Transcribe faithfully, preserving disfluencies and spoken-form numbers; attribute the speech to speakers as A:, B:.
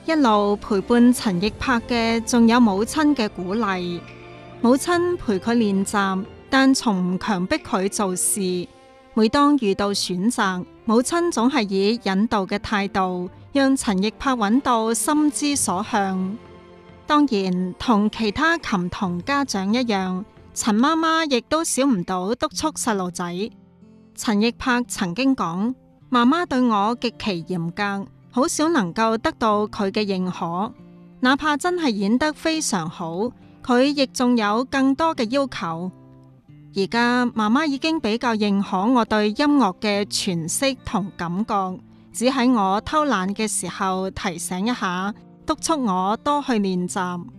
A: 一路陪伴陳奕柏嘅，仲有母親嘅鼓勵。母親陪佢練習，但從唔強迫佢做事。每當遇到選擇，母親總係以引導嘅態度，讓陳奕柏揾到心之所向。當然，同其他琴童家長一樣，陳媽媽亦都少唔到督促細路仔。陳奕柏曾經講：媽媽對我極其嚴格。好少能夠得到佢嘅認可，哪怕真係演得非常好，佢亦仲有更多嘅要求。而家媽媽已經比較認可我對音樂嘅詮釋同感覺，只喺我偷懶嘅時候提醒一下，督促我多去練習。